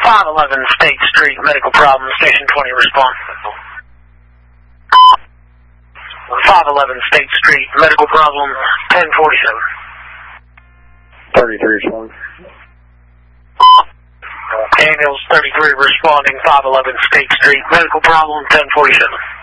511 State Street, medical problem, station 20, respond. 511 State Street, medical problem, 1047. 33 respond. Daniels 33 responding, 511 State Street, medical problem, 1047.